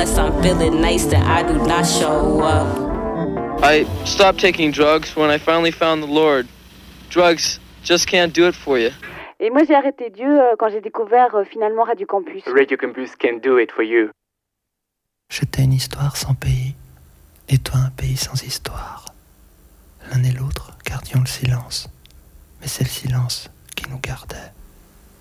unless I'm feeling nice, then I do not show up. I stopped taking drugs when I finally found the Lord. Drugs just can't do it for you. Et moi j'ai arrêté Dieu quand j'ai découvert finalement Radio Campus. Radio Campus can do it for you. J'étais une histoire sans pays, et toi un pays sans histoire. L'un et l'autre gardions le silence, mais c'est le silence qui nous gardait.